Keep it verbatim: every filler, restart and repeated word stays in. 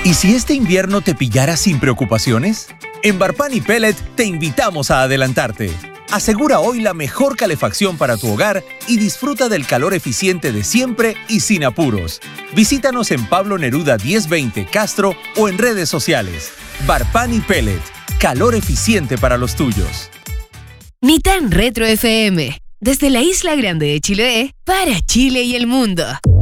¿Y si este invierno te pillara sin preocupaciones? En Barpan y Pellet te invitamos a adelantarte. Asegura hoy la mejor calefacción para tu hogar y disfruta del calor eficiente de siempre y sin apuros. Visítanos en Pablo Neruda diez veinte Castro o en redes sociales. Barpan y Pellet, calor eficiente para los tuyos. Ni tan Retro F M, desde la Isla Grande de Chiloé, para Chile y el mundo.